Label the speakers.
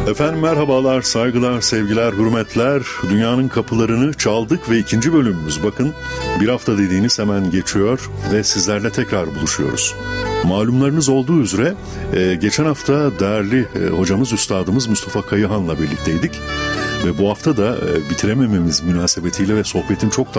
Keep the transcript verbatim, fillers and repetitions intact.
Speaker 1: Efendim merhabalar, saygılar, sevgiler, hürmetler. Dünyanın kapılarını çaldık ve ikinci bölümümüz bakın bir hafta dediğiniz hemen geçiyor ve sizlerle tekrar buluşuyoruz. Malumlarınız olduğu üzere e, geçen hafta değerli e, hocamız, üstadımız Mustafa Kayıhan'la birlikteydik. Ve bu hafta da e, bitiremememiz münasebetiyle ve sohbetin çok